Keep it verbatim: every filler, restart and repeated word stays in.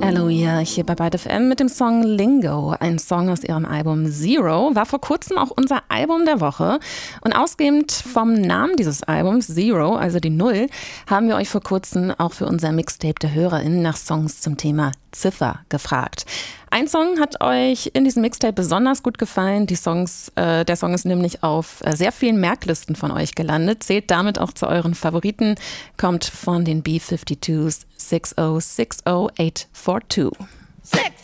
Aloia hier bei Byte F M mit dem Song Lingo, ein Song aus ihrem Album Zero, war vor kurzem auch unser Album der Woche. Und ausgehend vom Namen dieses Albums, Zero, also die Null, haben wir euch vor kurzem auch für unser Mixtape der HörerInnen nach Songs zum Thema Ziffer gefragt. Ein Song hat euch in diesem Mixtape besonders gut gefallen. Die Songs, äh, der Song ist nämlich auf äh, sehr vielen Merklisten von euch gelandet, zählt damit auch zu euren Favoriten, kommt von den B fünfundfünfzig sechs null sechs null acht vier zwei. Six.